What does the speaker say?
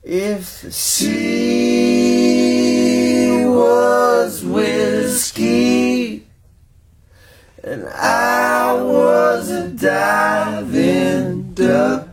If the sea was whiskey and I was a diving duck,